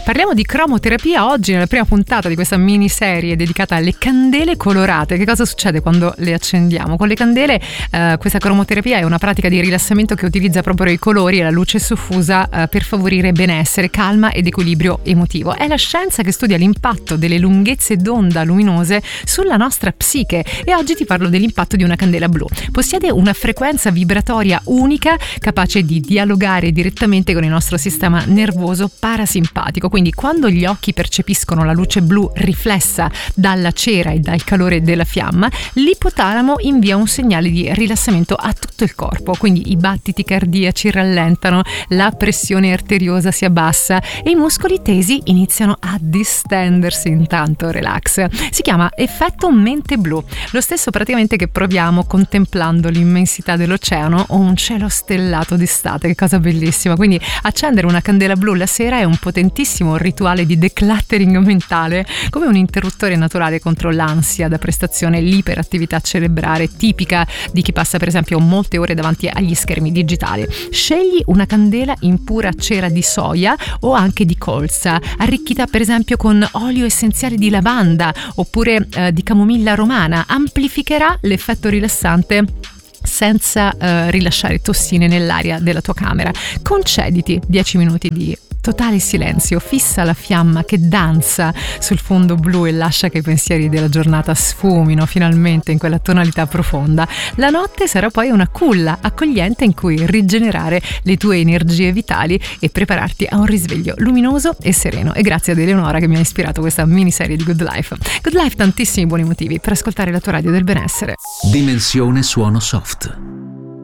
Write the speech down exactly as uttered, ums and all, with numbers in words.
Parliamo di cromoterapia oggi nella prima puntata di questa miniserie dedicata alle candele colorate. Che cosa succede quando le accendiamo? Con le candele eh, questa cromoterapia è una pratica di rilassamento che utilizza proprio i colori e la luce soffusa eh, per favorire benessere, calma ed equilibrio emotivo. È la scienza che studia l'impatto delle lunghezze d'onda luminose sulla nostra psiche e oggi ti parlo dell'impatto di una candela blu. Possiede una frequenza vibratoria unica capace di dialogare direttamente con il nostro sistema nervoso parasimpatico. Quindi quando gli occhi percepiscono la luce blu riflessa dalla cera e dal calore della fiamma, l'ipotalamo invia un segnale di rilassamento a tutto il corpo, quindi i battiti cardiaci rallentano, la pressione arteriosa si abbassa e i muscoli tesi iniziano a distendersi in tanto relax. Si chiama effetto mente blu, lo stesso praticamente che proviamo contemplando l'immensità dell'oceano o un cielo stellato d'estate. Che cosa bellissima. Quindi accendere una candela blu la sera è un potentissimo rituale di decluttering mentale, come un interruttore naturale contro l'ansia da prestazione e l'iperattività cerebrale tipica di chi passa per esempio molte ore davanti agli schermi digitali. Scegli una candela in pura cera di soia o anche di colza, arricchita per esempio con olio essenziale di lavanda oppure eh, di camomilla romana. Amplificherà l'effetto rilassante senza eh, rilasciare tossine nell'aria della tua camera. Concediti dieci minuti di totale silenzio, fissa la fiamma che danza sul fondo blu e lascia che i pensieri della giornata sfumino finalmente in quella tonalità profonda. La notte sarà poi una culla accogliente in cui rigenerare le tue energie vitali e prepararti a un risveglio luminoso e sereno. E grazie ad Eleonora che mi ha ispirato questa miniserie di Good Life. Good Life, tantissimi buoni motivi per ascoltare la tua radio del benessere. Dimensione suono soft.